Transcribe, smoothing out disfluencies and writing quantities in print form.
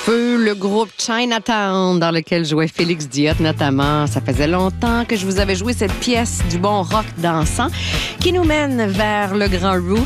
feu le groupe Chinatown dans lequel jouait Félix Diot notamment. Ça faisait longtemps que je vous avais joué cette pièce du bon rock dansant qui nous mène vers le Grand Roof